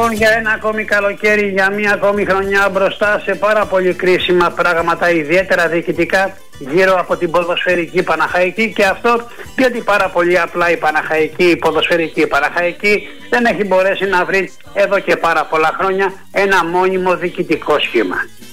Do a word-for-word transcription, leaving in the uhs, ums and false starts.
Για ένα ακόμη καλοκαίρι, για μία ακόμη χρονιά μπροστά σε πάρα πολύ κρίσιμα πράγματα, ιδιαίτερα διοικητικά, γύρω από την ποδοσφαιρική Παναχαϊκή, και αυτό γιατί πάρα πολύ απλά η Παναχαϊκή, η ποδοσφαιρική Παναχαϊκή δεν έχει μπορέσει να βρει εδώ και πάρα πολλά χρόνια ένα μόνιμο διοικητικό σχήμα.